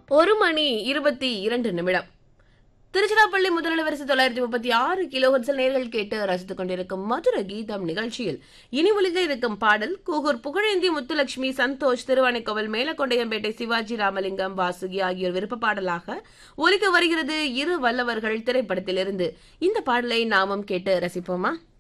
1 மணி 22 நிமிடம். திருச்சிராப்பள்ளி முதலவரிசை 936 கிலோஹெர்ட்ஸில் நேர்கள் கேட்டு ரசித்துக் கொண்டிருக்கும் மதுர கீதம் நிகழ்ச்சியில் இனி ஒலிக்க இருக்கும் பாடல் கூகூர் புகழேந்தி முத்துலட்சுமி சந்தோஷ் திருவானைக்கோவில் மேலக்கொண்டையம்பேட்டை சிவாஜி ராமலிங்கம் வாசுகி ஆகியோர் விருப்ப பாடலாக ஒலிக்க வருகிறது இரு வல்லவர்கள் திரைப்படத்திலிருந்து. இந்த பாடலை நாமும் கேட்டு ரசிப்போமா?